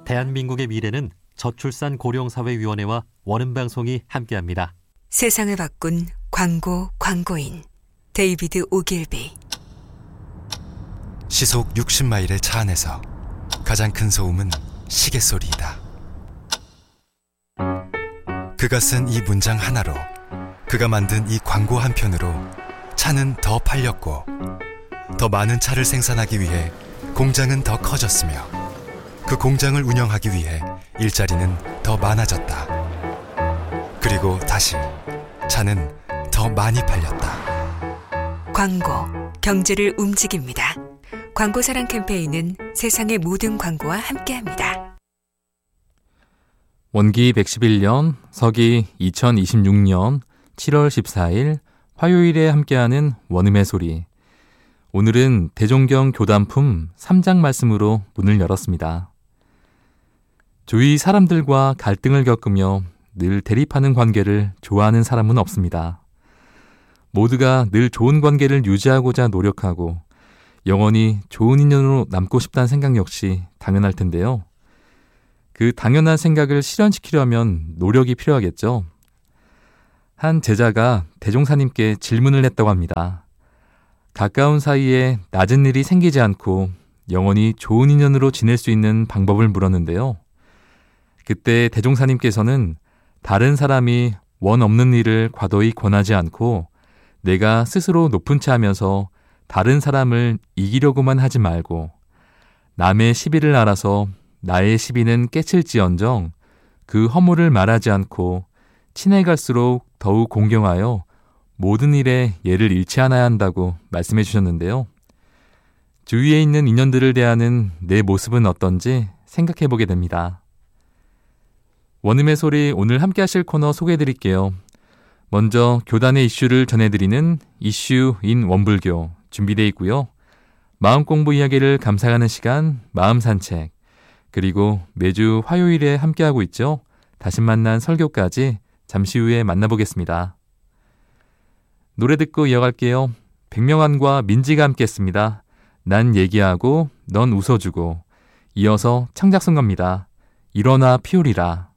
대한민국의 미래는 저출산 고령사회위원회와 원음방송이 함께합니다. 세상을 바꾼 광고인 데이비드 오길비. 시속 60마일의 차 안에서 가장 큰 소음은 시계소리이다. 그가 쓴 이 문장 하나로, 그가 만든 이 광고 한 편으로 차는 더 팔렸고, 더 많은 차를 생산하기 위해 공장은 더 커졌으며, 그 공장을 운영하기 위해 일자리는 더 많아졌다. 그리고 다시 차는 더 많이 팔렸다. 광고, 경제를 움직입니다. 광고사랑 캠페인은 세상의 모든 광고와 함께합니다. 원기 111년, 서기 2026년 7월 14일 화요일에 함께하는 원음의 소리. 오늘은 대종경 교단품 3장 말씀으로 문을 열었습니다. 주위 사람들과 갈등을 겪으며 늘 대립하는 관계를 좋아하는 사람은 없습니다. 모두가 늘 좋은 관계를 유지하고자 노력하고 영원히 좋은 인연으로 남고 싶다는 생각 역시 당연할 텐데요. 그 당연한 생각을 실현시키려면 노력이 필요하겠죠. 한 제자가 대종사님께 질문을 했다고 합니다. 가까운 사이에 낮은 일이 생기지 않고 영원히 좋은 인연으로 지낼 수 있는 방법을 물었는데요. 그때 대종사님께서는 다른 사람이 원 없는 일을 과도히 권하지 않고 내가 스스로 높은 채 하면서 다른 사람을 이기려고만 하지 말고 남의 시비를 알아서 나의 시비는 깨칠지언정 그 허물을 말하지 않고 친해갈수록 더욱 공경하여 모든 일에 예를 잃지 않아야 한다고 말씀해 주셨는데요. 주위에 있는 인연들을 대하는 내 모습은 어떤지 생각해 보게 됩니다. 원음의 소리, 오늘 함께 하실 코너 소개해 드릴게요. 먼저 교단의 이슈를 전해드리는 이슈 인 원불교 준비되어 있고요. 마음 공부 이야기를 감상하는 시간 마음 산책, 그리고 매주 화요일에 함께하고 있죠. 다시 만난 설교까지 잠시 후에 만나보겠습니다. 노래 듣고 이어갈게요. 백명환과 민지가 함께했습니다. 난 얘기하고 넌 웃어주고. 이어서 창작선거입니다. 일어나 피우리라.